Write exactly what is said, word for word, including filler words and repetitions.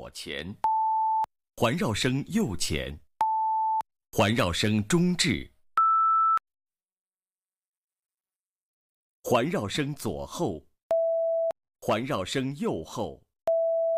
较前，环绕声右前，环绕声中置，环绕声左后，环绕声右后。